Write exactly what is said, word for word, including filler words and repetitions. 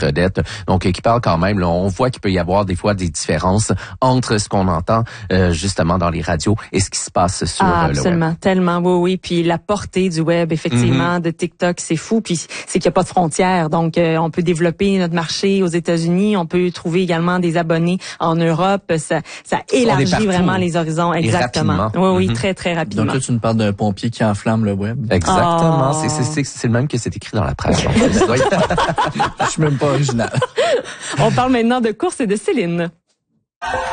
Fredette. Donc, qui parle quand même, là, on voit qu'il peut y avoir des fois des différences entre ce qu'on entend euh, justement dans les radios et ce qui se passe sur ah, euh, le web. Absolument, tellement, oui, oui. Puis la portée du web, effectivement, mm-hmm. de TikTok, c'est fou. Puis c'est qu'il n'y a pas de frontières. Donc, euh, on peut développer notre marché aux États-Unis. On peut trouver également des abonnonnés en Europe. Ça, ça élargit vraiment les horizons. Exactement. Oui, oui, mm-hmm. très, très rapidement. Donc là, tu nous parles d'un pompier qui enflamme le web. Exactement. Oh. C'est, c'est, c'est, c'est le même que c'est écrit dans la presse. Je suis même pas original. On parle maintenant de course et de Céline.